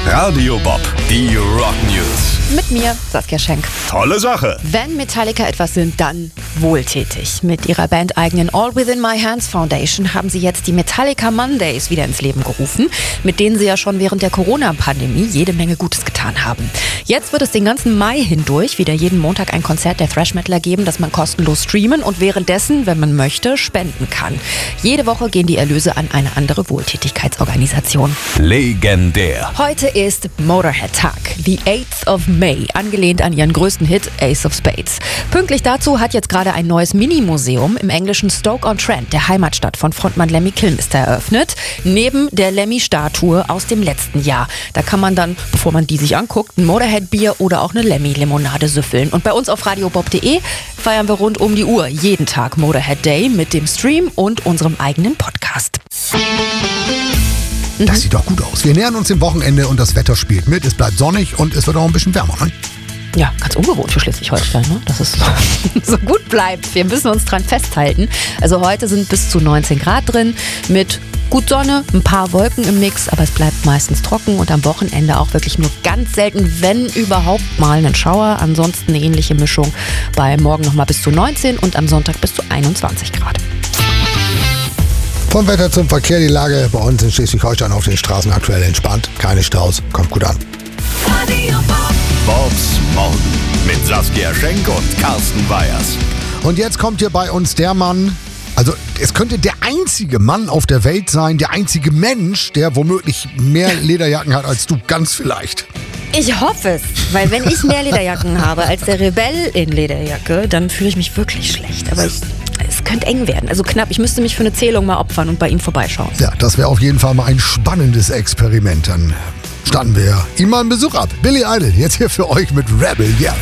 Radio Bob, die Rock News. Mit mir, Saskia Schenk. Tolle Sache. Wenn Metallica etwas sind, dann wohltätig. Mit ihrer bandeigenen All Within My Hands Foundation haben sie jetzt die Metallica Mondays wieder ins Leben gerufen, mit denen sie ja schon während der Corona-Pandemie jede Menge Gutes getan haben. Jetzt wird es den ganzen Mai hindurch wieder jeden Montag ein Konzert der Thrash-Metaler geben, das man kostenlos streamen und währenddessen, wenn man möchte, spenden kann. Jede Woche gehen die Erlöse an eine andere Wohltätigkeitsorganisation. Legendär. Heute ist Motorhead-Tag, the 8th of May, angelehnt an ihren größten Hit Ace of Spades. Pünktlich dazu hat jetzt gerade ein neues Mini-Museum im englischen Stoke-on-Trent, der Heimatstadt von Frontmann Lemmy Kilmister, eröffnet, neben der Lemmy-Statue aus dem letzten Jahr. Da kann man dann, bevor man die sich anguckt, ein Motorhead-Bier oder auch eine Lemmy-Limonade süffeln. Und bei uns auf radiobob.de feiern wir rund um die Uhr jeden Tag Motorhead Day mit dem Stream und unserem eigenen Podcast. Das sieht doch gut aus. Wir nähern uns dem Wochenende und das Wetter spielt mit. Es bleibt sonnig und es wird auch ein bisschen wärmer, ne? Ja, ganz ungewohnt für Schleswig-Holstein, ne? Dass es so gut bleibt. Wir müssen uns dran festhalten. Also heute sind bis zu 19 Grad drin mit gut Sonne, ein paar Wolken im Mix, aber es bleibt meistens trocken und am Wochenende auch wirklich nur ganz selten, wenn überhaupt mal einen Schauer. Ansonsten eine ähnliche Mischung bei morgen nochmal bis zu 19 und am Sonntag bis zu 21 Grad. Vom Wetter zum Verkehr, die Lage bei uns in Schleswig-Holstein auf den Straßen aktuell entspannt. Keine Staus, kommt gut an. Bobs Morgen mit Saskia Schenk und Carsten Weyers. Und jetzt kommt hier bei uns der Mann, also es könnte der einzige Mann auf der Welt sein, der einzige Mensch, der womöglich mehr Lederjacken hat als du, ganz vielleicht. Ich hoffe es, weil wenn ich mehr Lederjacken habe als der Rebell in Lederjacke, dann fühle ich mich wirklich schlecht. Aber es könnte eng werden, also knapp. Ich müsste mich für eine Zählung mal opfern und bei ihm vorbeischauen. Ja, das wäre auf jeden Fall mal ein spannendes Experiment. Dann standen wir ihm mal einen Besuch ab. Billy Idol, jetzt hier für euch mit Rebel, yeah.